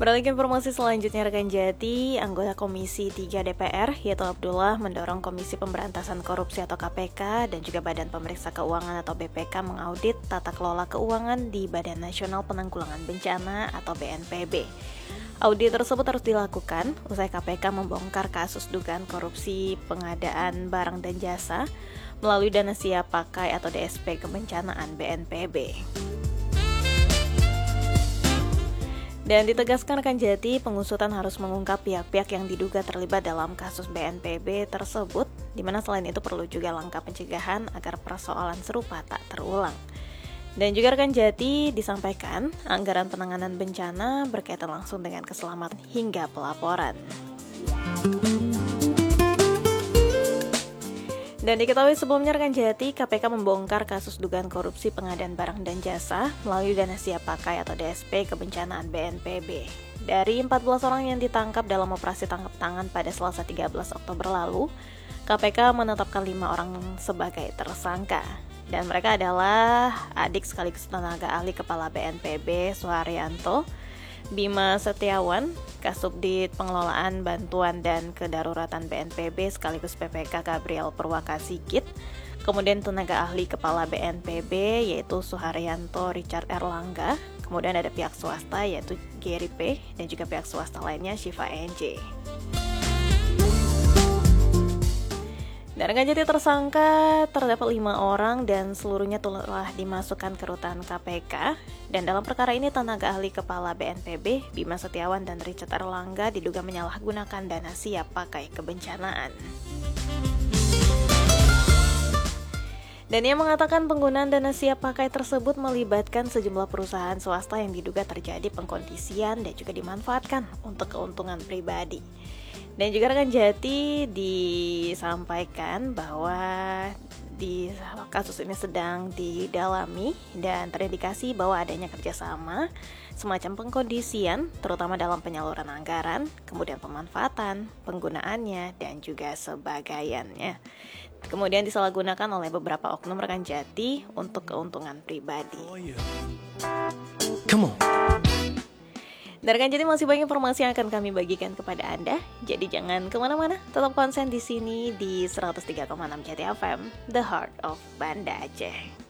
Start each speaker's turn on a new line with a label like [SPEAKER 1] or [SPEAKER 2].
[SPEAKER 1] Beralih ke informasi selanjutnya, rekan Jati, anggota Komisi 3 DPR yaitu Abdullah mendorong Komisi Pemberantasan Korupsi atau KPK dan juga Badan Pemeriksa Keuangan atau BPK mengaudit tata kelola keuangan di Badan Nasional Penanggulangan Bencana atau BNPB. Audit tersebut harus dilakukan usai KPK membongkar kasus dugaan korupsi pengadaan barang dan jasa melalui dana siap pakai atau DSP kebencanaan BNPB. Dan ditegaskan rekan Jati, pengusutan harus mengungkap pihak-pihak yang diduga terlibat dalam kasus BNPB tersebut, di mana selain itu perlu juga langkah pencegahan agar persoalan serupa tak terulang. Dan juga rekan Jati disampaikan, anggaran penanganan bencana berkaitan langsung dengan keselamatan hingga pelaporan. Dan diketahui sebelumnya rekan Jati, KPK membongkar kasus dugaan korupsi pengadaan barang dan jasa melalui dana siap pakai atau DSP kebencanaan BNPB. Dari 14 orang yang ditangkap dalam operasi tangkap tangan pada Selasa 13 Oktober lalu, KPK menetapkan 5 orang sebagai tersangka. Dan mereka adalah adik sekaligus tenaga ahli Kepala BNPB Suharyanto, Bima Setiawan, Kasubdit Pengelolaan Bantuan dan Kedaruratan BNPB sekaligus PPK Gabriel Purwaka Sigit, kemudian tenaga ahli Kepala BNPB yaitu Suharyanto Richard Erlangga, kemudian ada pihak swasta yaitu Gary P, dan juga pihak swasta lainnya Shiva NJ. Dan rekan Jati, tersangka terdapat 5 orang dan seluruhnya telah dimasukkan ke rutan KPK. Dan dalam perkara ini tenaga ahli Kepala BNPB Bima Setiawan dan Richard Erlangga diduga menyalahgunakan dana siap pakai kebencanaan. Dan ia mengatakan penggunaan dana siap pakai tersebut melibatkan sejumlah perusahaan swasta yang diduga terjadi pengkondisian dan juga dimanfaatkan untuk keuntungan pribadi. Dan juga rekan Jati disampaikan bahwa di kasus ini sedang didalami dan terindikasi bahwa adanya kerjasama semacam pengkondisian terutama dalam penyaluran anggaran, kemudian pemanfaatan, penggunaannya, dan juga sebagainya. Kemudian disalahgunakan oleh beberapa oknum rekan Jati untuk keuntungan pribadi. Come on. Dan rekan Jati, masih banyak informasi yang akan kami bagikan kepada Anda. Jadi jangan kemana-mana, tetap konsen di sini di 103,6 Jati FM, The Heart of Banda Aceh.